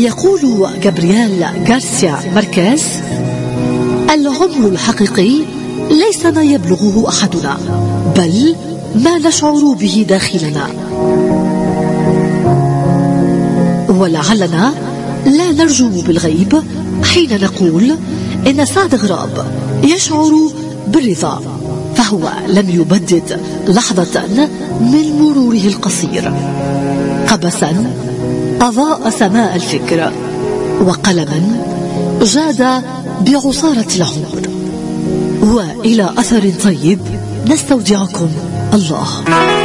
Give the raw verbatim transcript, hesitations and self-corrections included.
يقول غابرييل غارسيا ماركيز: العمر الحقيقي ليس ما يبلغه أحدنا، بل ما نشعر به داخلنا. ولعلنا لا نرجو بالغيب حين نقول إن سعد غراب يشعر بالرضا، فهو لم يبدد لحظة من مروره القصير. قبسا أضاء سماء الفكر، وقلما جاد بعصارة العمر. وإلى أثر طيب نستودعكم الله.